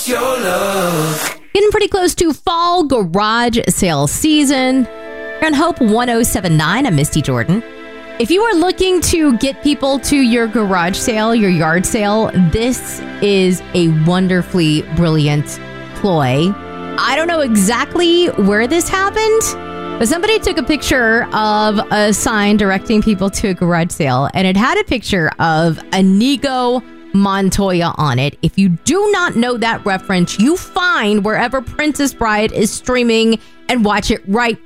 what's your love? Getting pretty close to fall garage sale season. You're on Hope 1079. I'm Misty Jordan. If you are looking to get people to your garage sale, your yard sale, this is a wonderfully brilliant ploy. I don't know exactly where this happened, but somebody took a picture of a sign directing people to a garage sale, and it had a picture of Inigo Montoya on it. If you do not know that reference, you find wherever Princess Bride is streaming and watch it right